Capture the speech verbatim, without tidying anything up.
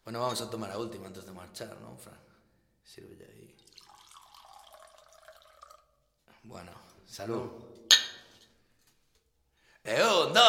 Bueno, vamos a tomar a última antes de marchar, ¿no, Fran? Sírvele ahí. Bueno, salud. ¡Eh, onda!